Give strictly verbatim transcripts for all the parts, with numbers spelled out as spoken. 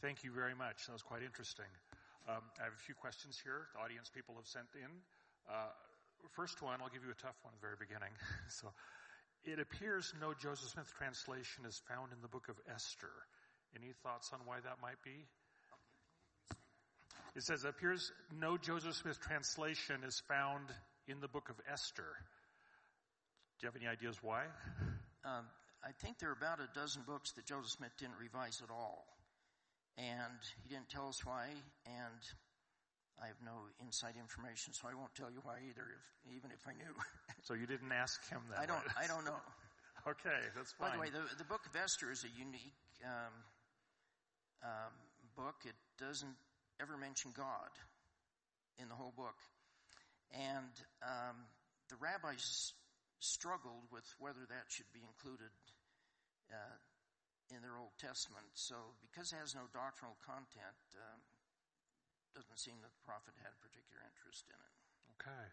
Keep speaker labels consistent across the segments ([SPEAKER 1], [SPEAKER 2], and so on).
[SPEAKER 1] Thank you very much. That was quite interesting. Um, I have a few questions here. The audience people have sent in. Uh, first one, I'll give you a tough one at the very beginning. So, it appears no Joseph Smith translation is found in the book of Esther. Any thoughts on why that might be? It says, it appears no Joseph Smith translation is found in the book of Esther. Do you have any ideas why?
[SPEAKER 2] Um, I think there are about a dozen books that Joseph Smith didn't revise at all. And he didn't tell us why, and I have no inside information, so I won't tell you why either, if, even if I knew.
[SPEAKER 1] So you didn't ask him that?
[SPEAKER 2] I don't.
[SPEAKER 1] Right?
[SPEAKER 2] I don't know.
[SPEAKER 1] Okay, that's fine.
[SPEAKER 2] By the way, the, the book of Esther is a unique um, um, book. It doesn't ever mention God in the whole book, and um, the rabbis struggled with whether that should be included uh, in their Old Testament. So, because it has no doctrinal content, um, doesn't seem that the prophet had particular interest in it.
[SPEAKER 1] Okay. okay.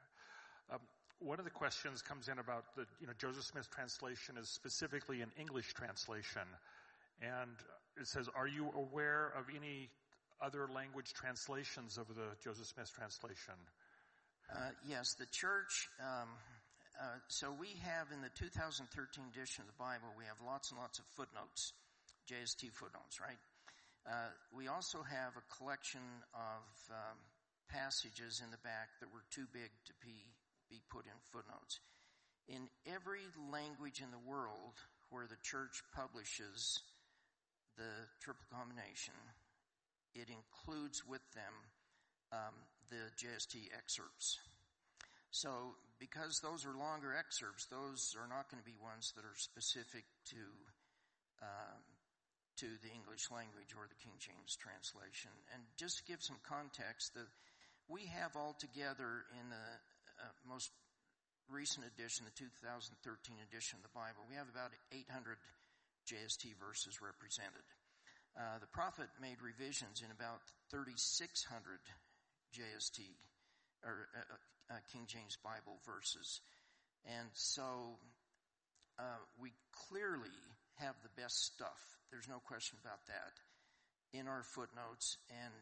[SPEAKER 1] Um, one of the questions comes in about the, you know, Joseph Smith's translation is specifically an English translation. And it says, are you aware of any other language translations of the Joseph Smith translation?
[SPEAKER 2] Uh, yes, the church, um, uh, so we have in the two thousand thirteen edition of the Bible, we have lots and lots of footnotes, J S T footnotes, right? Uh, we also have a collection of um, passages in the back that were too big to be, be put in footnotes. In every language in the world where the church publishes the triple combination, it includes with them um, the J S T excerpts. So because those are longer excerpts, those are not going to be ones that are specific to um, to the English language or the King James translation. And just to give some context, the, we have altogether in the uh, most recent edition, the two thousand thirteen edition of the Bible, we have about eight hundred J S T verses represented. Uh, the prophet made revisions in about thirty-six hundred J S T, or uh, uh, King James Bible verses. And so uh, we clearly have the best stuff. There's no question about that in our footnotes. And